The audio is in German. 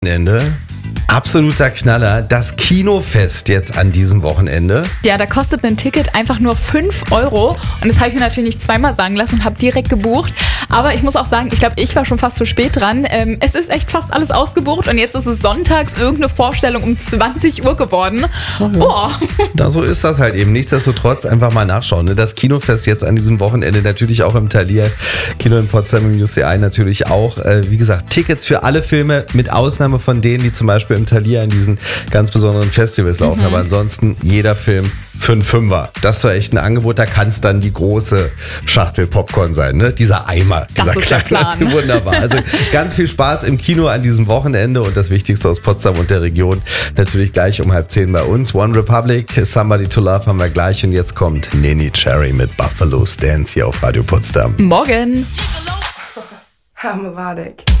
Ende. Absoluter Knaller. Das Kinofest jetzt an diesem Wochenende. Ja, da kostet ein Ticket einfach nur 5 €. Und das habe ich mir natürlich nicht zweimal sagen lassen und habe direkt gebucht. Aber ich muss auch sagen, ich glaube, ich war schon fast zu spät dran. Es ist echt fast alles ausgebucht und jetzt ist es sonntags irgendeine Vorstellung um 20 Uhr geworden. Boah. Da so ist das halt eben. Nichtsdestotrotz einfach mal nachschauen. Ne? Das Kinofest jetzt an diesem Wochenende natürlich auch im Thalia Kino in Potsdam, im UCI natürlich auch. Wie gesagt, Tickets für alle Filme mit Ausnahme von denen, die zum Beispiel im Thalia in diesen ganz besonderen Festivals laufen. Aber ansonsten jeder Film für einen Fünfer. Das war echt ein Angebot. Da kann es dann die große Schachtel Popcorn sein. Ne? Dieser Eimer. Das ist der Plan. Wunderbar. Also ganz viel Spaß im Kino an diesem Wochenende und das Wichtigste aus Potsdam und der Region natürlich gleich um 9:30 bei uns. One Republic, Somebody to Love haben wir gleich und jetzt kommt Neneh Cherry mit Buffalo Stance hier auf Radio Potsdam. Morgen. Hammerwadig.